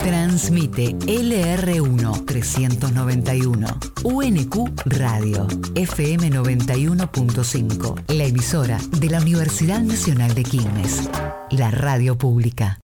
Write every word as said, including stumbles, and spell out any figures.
Transmite L R uno trescientos noventa y uno, U N Q Radio, F M noventa y uno punto cinco, la emisora de la Universidad Nacional de Quilmes, la radio pública.